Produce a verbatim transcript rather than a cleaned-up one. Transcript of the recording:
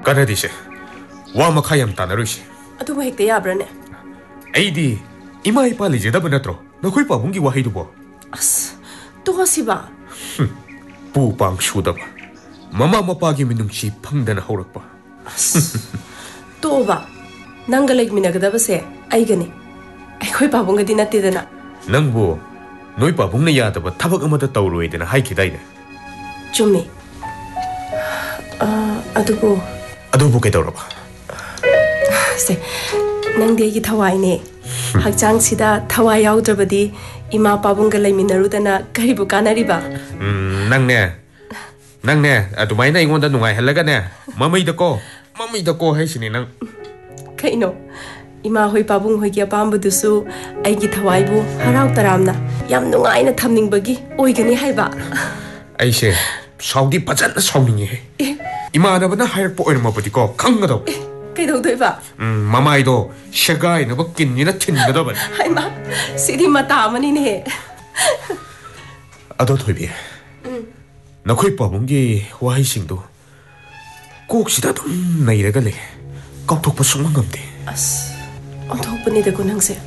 ꯀꯥꯟꯅꯗꯦꯁꯦ ꯋꯥ ꯃꯈꯥ ꯌꯥꯝ ꯇꯥꯟꯅꯔꯣꯏꯁꯦ ꯑꯗꯨꯕꯨ ꯍꯦꯛꯇ ꯌꯥꯕ꯭ꯔꯅꯦ ꯑꯩꯗꯤ ꯏꯃꯥ ꯏꯄꯥ ꯂꯩꯖꯗꯕ ꯅꯠꯇ꯭ꯔꯣ ꯅꯈꯣꯏ ꯄꯥꯕꯨꯡꯒꯤ ꯋꯥꯍꯩꯗꯨꯕꯣ ꯑꯁ ꯇꯣꯛꯑꯁꯤꯕ ꯄꯨ ꯄꯥꯡ ꯁꯨꯗꯕ ꯃꯃꯥ ꯃꯄꯥꯒꯤ ꯃꯤꯅꯨꯡꯁꯤ ꯐꯪꯗꯅ ꯍꯧꯔꯛꯄ ꯑꯁ ꯇꯣꯛꯑꯣꯕ ꯅꯪꯒ ꯂꯩꯃꯤꯟꯅꯒꯗꯕꯁꯦ ꯑꯩꯒꯅꯤ ꯑꯩꯈꯣꯏ ꯄꯥꯕꯨꯡꯒꯗꯤ ꯅꯠꯇꯦꯗꯅ ꯅꯪꯕꯨ ꯅꯣꯏ ꯄꯥꯕꯨꯡꯅ ꯌꯥꯗꯕ ꯊꯕꯛ ꯑꯃꯗ ꯇꯧꯔꯣꯏꯗꯅ ꯍꯥꯏꯈꯤꯗꯥꯏꯅꯦ ꯆꯨꯝꯃꯤ ꯑꯗꯨꯕꯨ ꯑꯗꯨꯕꯨ ꯀꯩꯗꯧꯔꯕ ꯁꯦ ꯅꯪꯗꯤ ꯑꯩꯒꯤ ꯊꯋꯥꯏꯅꯦ ꯍꯛꯆꯥꯡꯁꯤꯗ ꯊꯋꯥꯏ ꯌꯥꯎꯗ꯭ꯔꯕꯗꯤ ꯏꯃꯥ ꯄꯥꯕꯨꯡꯒ ꯂꯩꯃꯤꯟꯅꯔꯨꯗꯅ ꯀꯔꯤꯕꯨ ꯀꯥꯟꯅꯔꯤꯕ ꯅꯪꯅꯦ ꯅꯪꯅꯦ ꯑꯗꯨꯃꯥꯏꯅ ꯑꯩꯉꯣꯟꯗ ꯅꯨꯡꯉꯥꯏꯍꯜꯂꯒꯅꯦ ꯃꯃꯩꯗꯀꯣ ꯃꯃꯩꯗꯀꯣ ꯍꯥꯏꯁꯤꯅꯦ ꯅꯪ ꯀꯩꯅꯣ ꯏꯃꯥ ꯍꯣꯏ ꯄꯥꯕꯨꯡ ꯍꯣꯏꯒꯤ ꯑꯄꯥꯝꯕꯗꯨꯁꯨ ꯑꯩꯒꯤ ꯊꯋꯥꯏꯕꯨ ꯍꯔꯥꯎ ꯇꯔꯥꯝꯅ ꯌꯥꯝ ꯅꯨꯡꯉꯥꯏꯅ ꯊꯝꯅꯤꯡꯕꯒꯤ ꯑꯣꯏꯒꯅꯤ ꯍꯥꯏꯕ ꯑꯩꯁꯦ ꯁꯥꯎꯗꯤ ꯐꯖꯅ ꯁꯥꯎꯅꯤꯡꯉꯦ 이만하ꯕꯅ 하였고 어림어버디고 강가도 그래도돼봐 음 마마이도 셰가이너버 낀니나 틴거더번 하이마 시디 마타마니네 아도 토비 너코이 빠봉기 와이싱도 꼭시다 좀 나이래가래 꺾톡버 숙만 감대 아스 언톡분이되고 낭세